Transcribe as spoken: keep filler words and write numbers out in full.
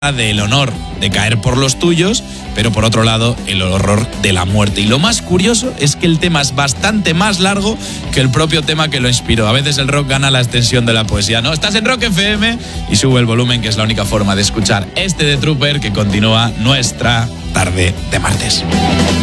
del honor de caer por los tuyos, pero por otro lado el horror de la muerte. Y lo más curioso es que el tema es bastante más largo que el propio tema que lo inspiró. A veces el rock gana la extensión de la poesía, ¿no? Estás en Rock F M y sube el volumen, que es la única forma de escuchar este de Trooper, que continúa nuestra tarde de martes.